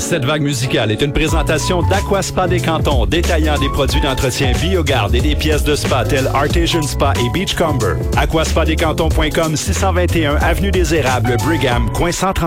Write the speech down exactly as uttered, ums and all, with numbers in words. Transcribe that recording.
Cette vague musicale est une présentation d'Aqua-Spa des Cantons, détaillant des produits d'entretien Biogarde et des pièces de spa telles Artesian Spa et Beachcomber. aquaspa des cantons point com, six cent vingt et un Avenue des Érables, Brigham, coin cent trente.